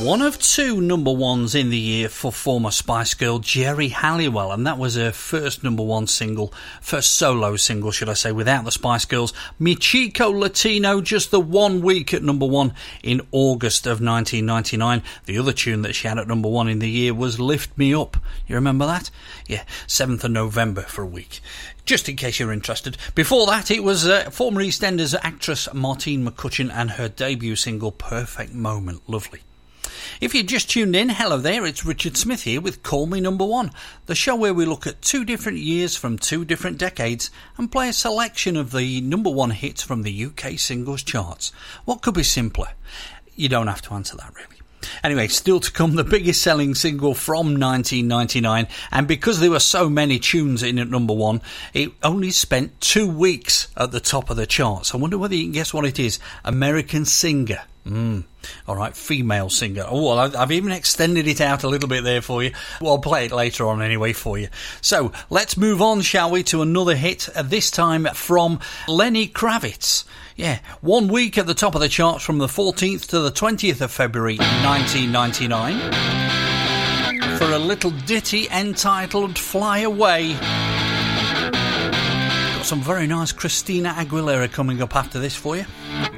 One of two number ones in the year for former Spice Girl Geri Halliwell, and that was her first number one single, first solo single, should I say, without the Spice Girls. Mi Chico Latino, just the 1 week at number one in August of 1999. The other tune that she had at number one in the year was Lift Me Up. You remember that? Yeah, 7th of November for a week. Just in case you're interested. Before that, it was former EastEnders actress Martine McCutcheon and her debut single, Perfect Moment. Lovely. If you just tuned in, hello there, it's Richard Smith here with Call Me Number One, the show where we look at 2 different years from 2 different decades and play a selection of the number one hits from the UK singles charts. What could be simpler? You don't have to answer that, really. Anyway, still to come, the biggest selling single from 1999, and because there were so many tunes in at number one, it only spent 2 weeks at the top of the charts. I wonder whether you can guess what it is. American Singer. Alright, female singer. Oh, well, I've even extended it out a little bit there for you. Well, I'll play it later on anyway for you. So, let's move on, shall we, to another hit, this time from Lenny Kravitz. Yeah, 1 week at the top of the charts from the 14th to the 20th of February 1999 for a little ditty entitled Fly Away. Got some very nice Christina Aguilera coming up after this for you.